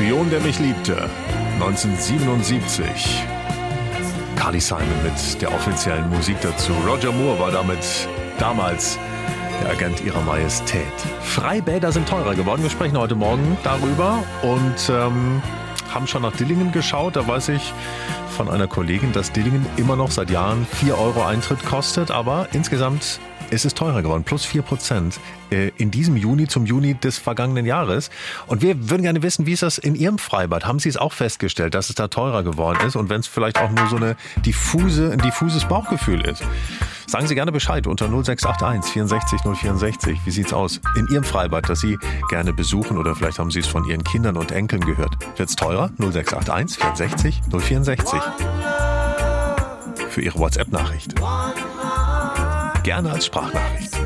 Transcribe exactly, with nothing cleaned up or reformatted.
Spion, der mich liebte. neunzehnhundertsiebenundsiebzig. Carly Simon mit der offiziellen Musik dazu. Roger Moore war damit damals der Agent ihrer Majestät. Freibäder sind teurer geworden. Wir sprechen heute Morgen darüber und ähm, haben schon nach Dillingen geschaut. Da weiß ich von einer Kollegin, dass Dillingen immer noch seit Jahren vier Euro Eintritt kostet. Aber insgesamt ist es teurer geworden. Plus vier Prozent in diesem Juni zum Juni des vergangenen Jahres. Und wir würden gerne wissen, wie ist das in Ihrem Freibad? Haben Sie es auch festgestellt, dass es da teurer geworden ist? Und wenn es vielleicht auch nur so eine diffuse, ein diffuses Bauchgefühl ist? Sagen Sie gerne Bescheid unter null sechs acht eins vierundsechzig null vierundsechzig. Wie sieht's aus in Ihrem Freibad, das Sie gerne besuchen? Oder vielleicht haben Sie es von Ihren Kindern und Enkeln gehört. Wird's teurer? null sechs acht eins vierundsechzig null vierundsechzig. Für Ihre WhatsApp-Nachricht. Gerne als Sprachnachricht.